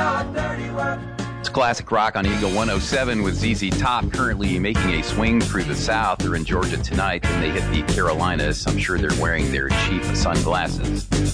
It's classic rock on Eagle 107 with ZZ Top currently making a swing through the South. They're in Georgia tonight, and they hit the Carolinas. I'm sure they're wearing their cheap sunglasses.